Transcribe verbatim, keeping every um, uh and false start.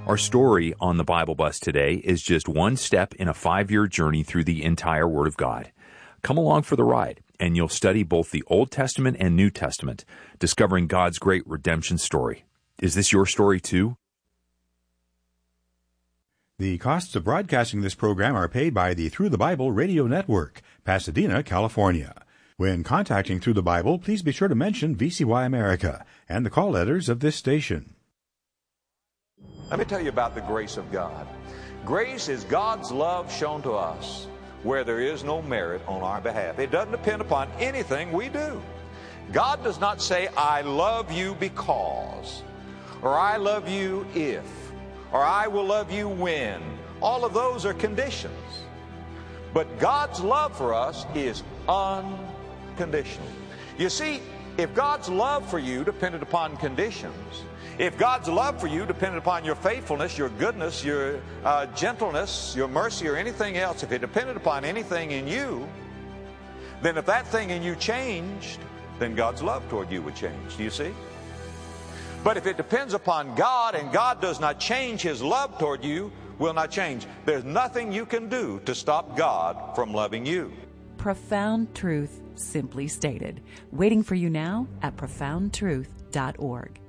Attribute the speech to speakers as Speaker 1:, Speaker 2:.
Speaker 1: Our story on the Bible Bus today is just one step in a five-year journey through the entire Word of God. Come along for the ride, and you'll study both the Old Testament and New Testament, discovering God's great redemption story. Is this your story too?
Speaker 2: The costs of broadcasting this program are paid by the Through the Bible Radio Network, Pasadena, California. When contacting Through the Bible, please be sure to mention V C Y America and the call letters of this station.
Speaker 3: Let me tell you about the grace of God. Grace is God's love shown to us where there is no merit on our behalf. It doesn't depend upon anything we do. God does not say, I love you because, or I love you if, or I will love you when. All of those are conditions. But God's love for us is unconditional. You see, if God's love for you depended upon conditions, if God's love for you depended upon your faithfulness, your goodness, your uh, gentleness, your mercy, or anything else, if it depended upon anything in you, then if that thing in you changed, then God's love toward you would change. Do you see? But if it depends upon God and God does not change His love toward you, will not change. There's nothing you can do to stop God from loving you.
Speaker 4: Profound truth, simply stated. Waiting for you now at profound truth dot org.